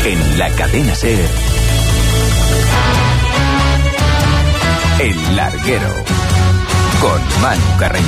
En la cadena SER, El Larguero, con Manu Carreño.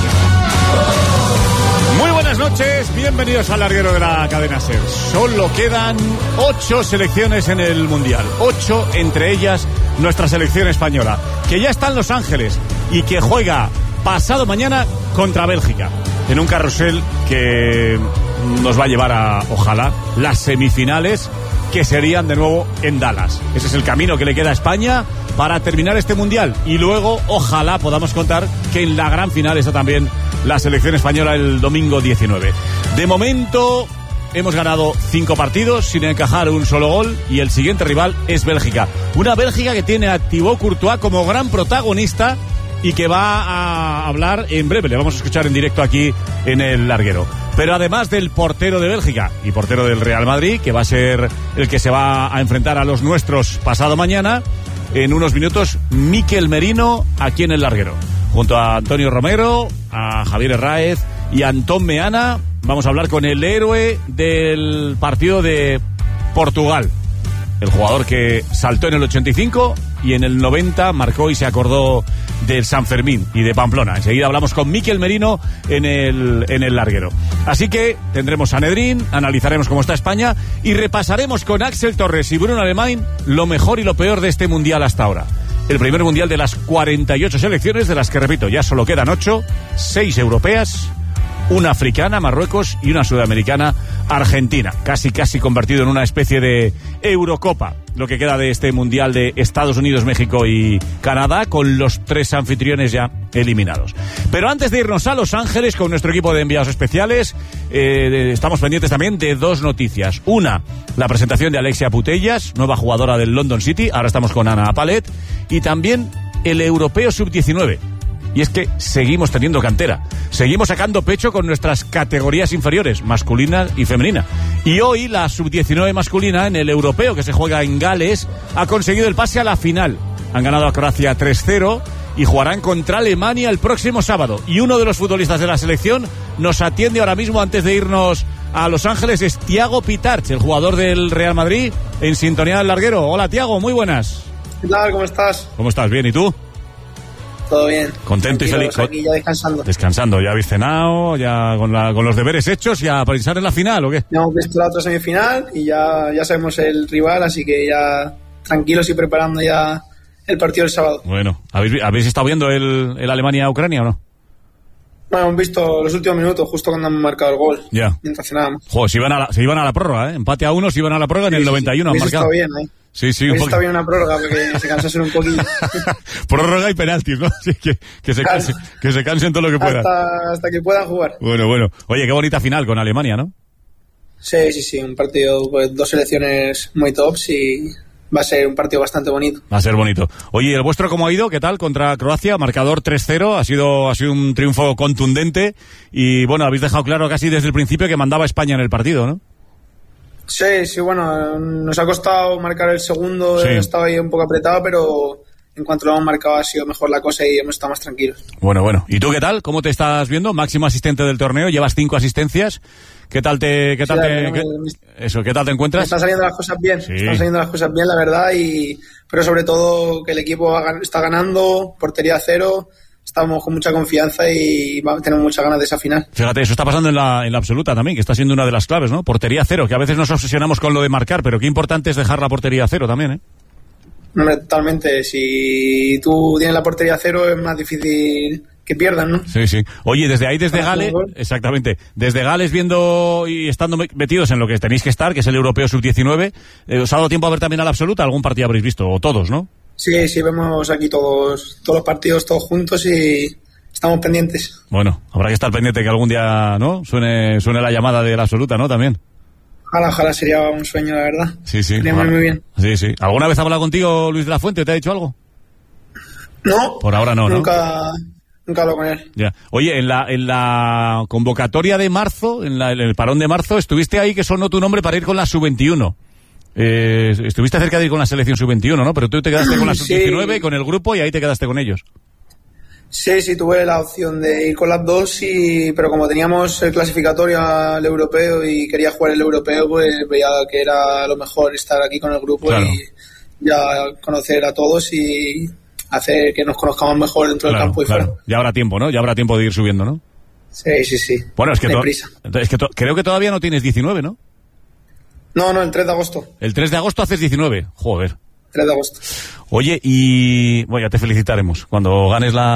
Muy buenas noches, bienvenidos al Larguero de la cadena SER. Solo quedan 8 selecciones en el Mundial, 8 entre ellas nuestra selección española, que ya está en Los Ángeles y que juega pasado mañana contra Bélgica, en un carrusel que nos va a llevar a, ojalá, las semifinales, que serían de nuevo en Dallas. Ese es el camino que le queda a España para terminar este Mundial, y luego ojalá podamos contar que en la gran final está también la selección española el domingo 19. De momento hemos ganado 5 partidos sin encajar un solo gol, y el siguiente rival es Bélgica. Una Bélgica que tiene a Thibaut Courtois como gran protagonista y que va a hablar en breve. Le vamos a escuchar en directo aquí en el Larguero. Pero además del portero de Bélgica y portero del Real Madrid, que va a ser el que se va a enfrentar a los nuestros pasado mañana, en unos minutos, Mikel Merino aquí en el Larguero. Junto a Antonio Romero, a Javier Herráez y a Antón Meana, vamos a hablar con el héroe del partido de Portugal. El jugador que saltó en el 85 y en el 90 marcó y se acordó del San Fermín y de Pamplona. Enseguida hablamos con Mikel Merino en el Larguero. Así que tendremos a Sanedrín, analizaremos cómo está España y repasaremos con Axel Torres y Bruno Alemán lo mejor y lo peor de este Mundial hasta ahora. El primer Mundial de las 48 selecciones, de las que, repito, ya solo quedan 8, 6 europeas, una africana, Marruecos, y una sudamericana, Argentina. Casi convertido en una especie de Eurocopa, lo que queda de este Mundial de Estados Unidos, México y Canadá, con los 3 anfitriones ya eliminados. Pero antes de irnos a Los Ángeles con nuestro equipo de enviados especiales, estamos pendientes también de 2 noticias. Una, la presentación de Alexia Putellas, nueva jugadora del London City. Ahora estamos con Ana Palet. Y también el Europeo Sub-19. Y es que seguimos teniendo cantera, seguimos sacando pecho con nuestras categorías inferiores, masculina y femenina. Y hoy la Sub-19 masculina, en el Europeo que se juega en Gales, ha conseguido el pase a la final. Han ganado a Croacia 3-0 y jugarán contra Alemania el próximo sábado. Y uno de los futbolistas de la selección nos atiende ahora mismo antes de irnos a Los Ángeles, es Thiago Pitarch, el jugador del Real Madrid, en sintonía del Larguero. Hola Thiago, muy buenas. ¿Qué tal? ¿Cómo estás? ¿Cómo estás? ¿Bien? ¿Y tú? Todo bien. Contento y feliz. Aquí ya descansando. Descansando, ya habéis cenado, ya con los deberes hechos, ya a pensar en la final, ¿o qué? Ya hemos visto la otra semifinal y ya sabemos el rival, así que ya tranquilos y preparando ya el partido del sábado. Bueno, ¿habéis estado viendo el Alemania-Ucrania o no? Bueno, hemos visto los últimos minutos, justo cuando han marcado el gol. Ya. Mientras cenábamos. Joder, se iban a la prórroga, ¿eh? Empate a 1, se iban a la prórroga, en el 91 han marcado. Está bien, ¿eh? Sí, está bien una prórroga porque se cansasen un poquillo. Prórroga y penaltis, ¿no? Así que se cansen todo lo que puedan. Hasta que puedan jugar. Bueno. Oye, qué bonita final con Alemania, ¿no? Sí. Un partido, pues 2 selecciones muy tops y va a ser un partido bastante bonito. Va a ser bonito. Oye, ¿el vuestro cómo ha ido? ¿Qué tal? Contra Croacia, marcador 3-0. Ha sido un triunfo contundente. Y bueno, habéis dejado claro casi desde el principio que mandaba España en el partido, ¿no? Sí, bueno, nos ha costado marcar el segundo, sí. Estaba ahí un poco apretado, pero en cuanto lo hemos marcado ha sido mejor la cosa y hemos estado más tranquilos. Bueno. ¿Y tú qué tal? ¿Cómo te estás viendo? Máximo asistente del torneo, llevas 5 asistencias. ¿Qué tal te encuentras? Están saliendo las cosas bien, sí. La verdad, pero sobre todo que el equipo está ganando, portería 0. Estamos con mucha confianza y tenemos muchas ganas de esa final. Fíjate, eso está pasando en la absoluta también, que está siendo una de las claves, ¿no? Portería 0, que a veces nos obsesionamos con lo de marcar, pero qué importante es dejar la portería 0 también, ¿eh? Totalmente. Si tú tienes la portería 0 es más difícil que pierdan, ¿no? Sí. Oye, desde Gales, exactamente, desde Gales viendo y estando metidos en lo que tenéis que estar, que es el Europeo Sub-19, ¿os ha dado tiempo a ver también a la absoluta? ¿Algún partido habréis visto? O todos, ¿no? Sí, vemos aquí todos los partidos todos juntos y estamos pendientes. Bueno, habrá que estar pendiente que algún día, ¿no? Suene la llamada de la absoluta, ¿no? También. Ojalá sería un sueño, la verdad. Sí. Sería muy bien. Sí. ¿Alguna vez ha hablado contigo Luis de la Fuente? ¿Te ha dicho algo? No. Por ahora no, Nunca hablo con él. Ya. Oye, en la convocatoria de marzo, en el parón de marzo, estuviste ahí que sonó tu nombre para ir con la Sub-21. Estuviste cerca de ir con la selección Sub-21, ¿no? Pero tú te quedaste con la Sub-19, con el grupo, y ahí te quedaste con ellos. Sí, tuve la opción de ir con las dos, pero como teníamos el clasificatorio al europeo y quería jugar el europeo, pues veía que era lo mejor estar aquí con el grupo, claro, y ya conocer a todos y hacer que nos conozcamos mejor dentro del campo y fuera. Ya habrá tiempo, ¿no? Ya habrá tiempo de ir subiendo, ¿no? Sí. Bueno, es que creo que todavía no tienes 19, ¿no? No, el 3 de agosto. El 3 de agosto haces 19. Joder. 3 de agosto. Oye, y bueno, ya te felicitaremos cuando ganes la